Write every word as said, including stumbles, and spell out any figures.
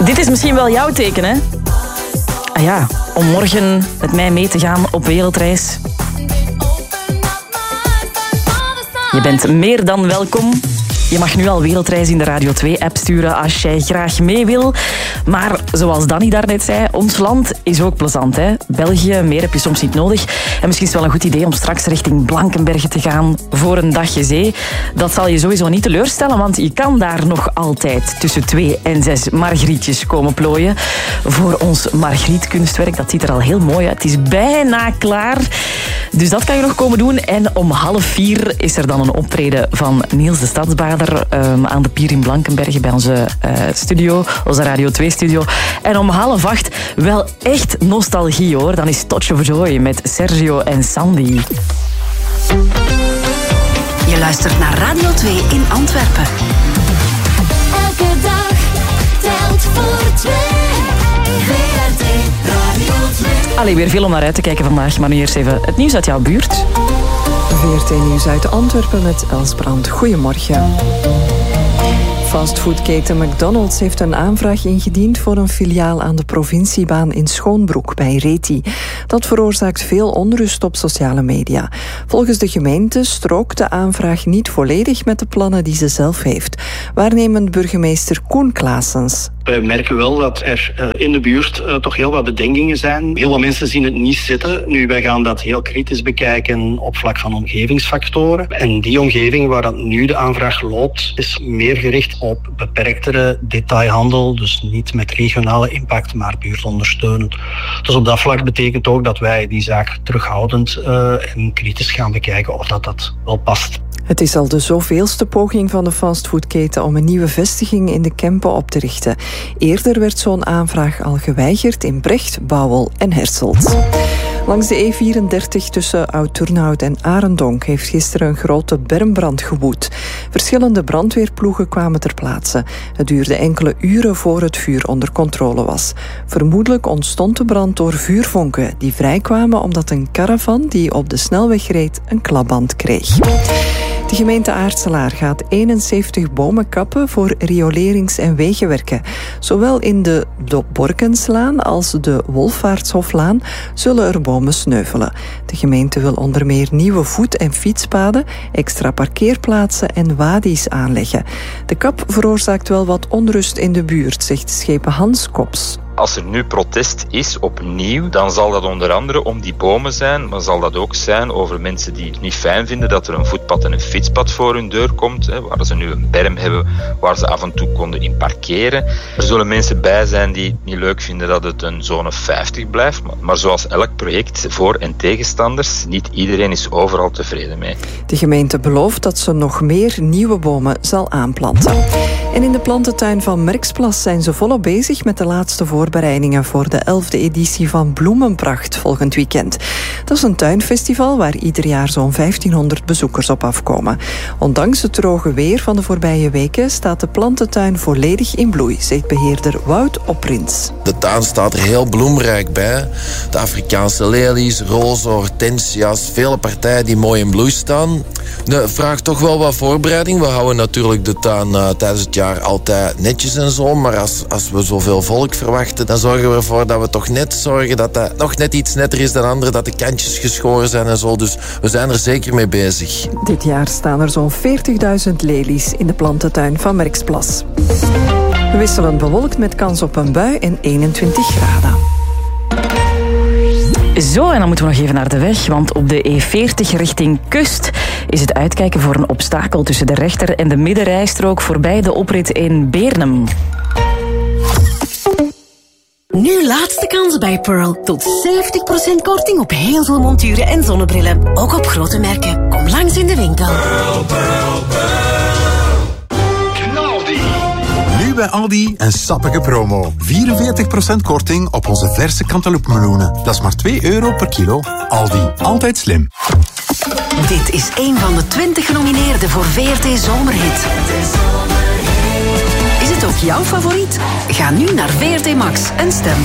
Dit is misschien wel jouw teken, hè? Ah ja, om morgen met mij mee te gaan op wereldreis. Je bent meer dan welkom. Je mag nu al Wereldreis in de Radio twee-app sturen als jij graag mee wil. Maar zoals Danny daarnet zei, ons land is ook plezant, hè? België, meer heb je soms niet nodig. En misschien is het wel een goed idee om straks richting Blankenberge te gaan voor een dagje zee. Dat zal je sowieso niet teleurstellen, want je kan daar nog altijd tussen twee en zes margrietjes komen plooien. Voor ons margrietkunstwerk, dat ziet er al heel mooi uit. Het is bijna klaar. Dus dat kan je nog komen doen. En om half vier is er dan een optreden van Niels de Stadsbaarder um, aan de pier in Blankenberge bij onze uh, studio, onze Radio twee-studio. En om half acht wel echt nostalgie, hoor. Dan is Touch of Joy met Sergio en Sandy. Je luistert naar Radio twee in Antwerpen. Elke dag telt voor twee. V R T Radio twee. Allee, weer veel om naar uit te kijken vandaag, maar nu eerst even het nieuws uit jouw buurt. V R T-nieuws uit Antwerpen met Els Brand. Goedemorgen. Fastfoodketen McDonald's heeft een aanvraag ingediend voor een filiaal aan de provinciebaan in Schoonbroek bij Reti. Dat veroorzaakt veel onrust op sociale media. Volgens de gemeente strookt de aanvraag niet volledig met de plannen die ze zelf heeft. Waarnemend burgemeester Koen Claessens. Wij merken wel dat er uh, in de buurt uh, toch heel wat bedenkingen zijn. Heel wat mensen zien het niet zitten. Nu, wij gaan dat heel kritisch bekijken op vlak van omgevingsfactoren. En die omgeving waar dat nu de aanvraag loopt, is meer gericht op beperktere detailhandel. Dus niet met regionale impact, maar buurtondersteunend. Dus op dat vlak betekent ook dat wij die zaak terughoudend uh, en kritisch gaan bekijken of dat, dat wel past. Het is al de zoveelste poging van de fastfoodketen om een nieuwe vestiging in de Kempen op te richten. Eerder werd zo'n aanvraag al geweigerd in Brecht, Bouwel en Herselt. Langs de E vierendertig tussen Oud-Turnhout en Arendonk heeft gisteren een grote bermbrand gewoed. Verschillende brandweerploegen kwamen ter plaatse. Het duurde enkele uren voor het vuur onder controle was. Vermoedelijk ontstond de brand door vuurvonken die vrijkwamen omdat een caravan die op de snelweg reed een klapband kreeg. De gemeente Aartselaar gaat eenenzeventig bomen kappen voor riolerings- en wegenwerken. Zowel in de Borkenslaan als de Wolfvaartshoflaan zullen er bomen sneuvelen. De gemeente wil onder meer nieuwe voet- en fietspaden, extra parkeerplaatsen en wadi's aanleggen. De kap veroorzaakt wel wat onrust in de buurt, zegt schepen Hans Kops. Als er nu protest is opnieuw, dan zal dat onder andere om die bomen zijn, maar zal dat ook zijn over mensen die het niet fijn vinden dat er een voetpad en een fietspad voor hun deur komt, hè, waar ze nu een berm hebben waar ze af en toe konden in parkeren. Er zullen mensen bij zijn die het niet leuk vinden dat het een zone vijftig blijft, maar, maar zoals elk project, voor- en tegenstanders, niet iedereen is overal tevreden mee. De gemeente belooft dat ze nog meer nieuwe bomen zal aanplanten. En in de plantentuin van Merksplas zijn ze volop bezig met de laatste voorbereidingen voor de elfde editie van Bloemenpracht volgend weekend. Dat is een tuinfestival waar ieder jaar zo'n vijftienhonderd bezoekers op afkomen. Ondanks het droge weer van de voorbije weken staat de plantentuin volledig in bloei, zegt beheerder Wout Oprins. De tuin staat er heel bloemrijk bij. De Afrikaanse lelies, rozen, hortensia's, vele partijen die mooi in bloei staan. Het vraagt toch wel wat voorbereiding. We houden natuurlijk de tuin uh, tijdens het jaar altijd netjes en zo, maar als, als we zoveel volk verwachten, dan zorgen we ervoor dat we toch net zorgen dat dat nog net iets netter is dan anderen, dat de kantjes geschoren zijn en zo. Dus we zijn er zeker mee bezig. Dit jaar staan er zo'n veertigduizend lelies in de plantentuin van Merksplas. Wisselend bewolkt met kans op een bui en eenentwintig graden. Zo, en dan moeten we nog even naar de weg, want op de E veertig richting Kust is het uitkijken voor een obstakel tussen de rechter- en de middenrijstrook voorbij de oprit in Beernem. Nu laatste kans bij Pearl. Tot zeventig procent korting op heel veel monturen en zonnebrillen. Ook op grote merken. Kom langs in de winkel. Pearl, Pearl, Pearl. Knaldi. Nu bij Aldi een sappige promo. vierenveertig procent korting op onze verse cantaloupemeloenen. Dat is maar twee euro per kilo. Aldi, altijd slim. Dit is een van de twintig genomineerden voor V R T Zomerhit. Is het ook jouw favoriet? Ga nu naar V R T Max en stem.